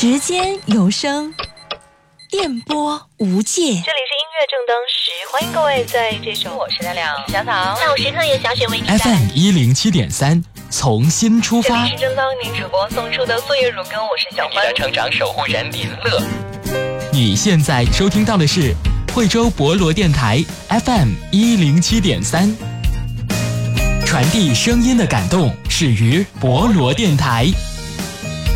时间有声，电波无界。这里是音乐正当时，欢迎各位在这首我是亮亮小草下午时刻由小雪为你带来 FM107.3，从新出发。 这里是正当您主播送出的岁月如歌，我是小欢。 成长守护人林乐。 你现在收听到的是惠州博罗电台 FM107.3，传递声音的感动始于博罗电台。